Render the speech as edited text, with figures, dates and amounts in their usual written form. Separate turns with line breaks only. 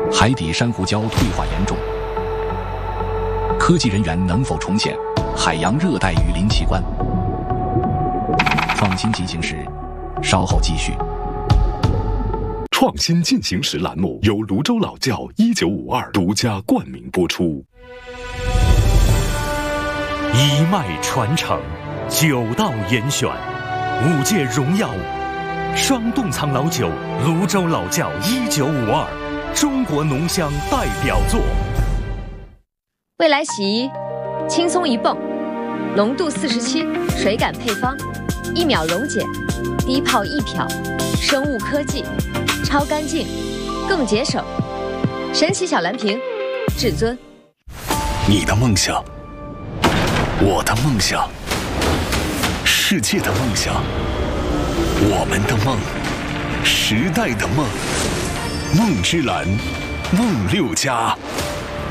海底珊瑚礁退化严重，科技人员能否重现海洋热带雨林奇观？创新进行时，稍后继续。
创新进行时栏目由泸州老窖1952独家冠名播出。
一脉传承，9道严选，5届荣耀双冻藏老酒泸州老窖1952，中国浓香代表作。
未来洗衣，轻松一泵，浓度47，水感配方，1秒溶解，低泡1漂，生物科技，超干净，更节省。神奇小蓝瓶，至尊。
你的梦想，我的梦想，世界的梦想，我们的梦，时代的梦，梦之蓝，梦6+。